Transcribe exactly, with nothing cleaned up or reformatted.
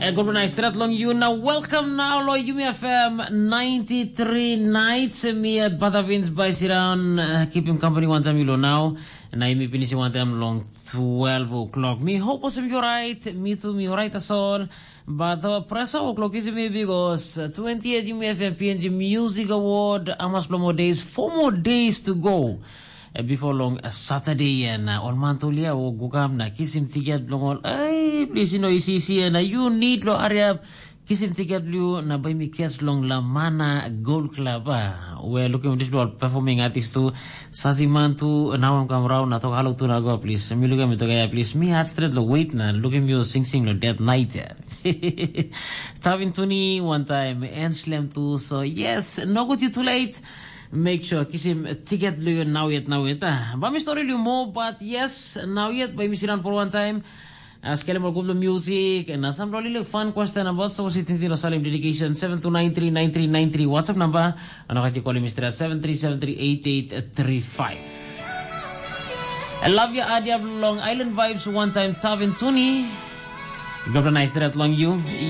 Good night, straight long you now. Welcome now, Loy Yumi F M ninety-three nights. Me at Batavins by Siran. Uh, keep him company one time, you know now. And I may finish one time long twelve o'clock. Me hope also you right. Me too, me right as all. But uh, press o'clock is me because twentieth Yumi F M P N G Music Award. Amas more days, four more days to go. Uh, before long, uh, Saturday and uh, all mantulia o gugam na kisim ticket long all. Ay, please you know isisi na you need lo area kisim ticket lu na by me kids long la mana gold club ah. We're looking at this ball performing artist to Saziman to now I'm come round na to hello to na go please. Me look at me to gaya please. Me had straight the wait na look at me sing sing lo that night. Tavin Tuni one time and slam too. So yes, no good you too late. Make sure kisim ticket lu now yet now yet ah. Ba mi story lu mo but yes now yet by mi siran for one time. As kailan mo gumlo music and some really look fun question about so sitting no salim dedication seven two nine three nine three nine three WhatsApp number ano ka call Mister at seven three seven three eight eight three five. I love you Adia Long Island vibes one time Tavin Tuni. Good night straight long you.